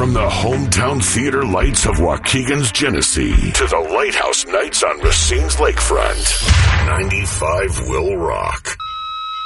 From the hometown theater lights of Waukegan's Genesee to the Lighthouse Nights on Racine's Lakefront, 95 will rock.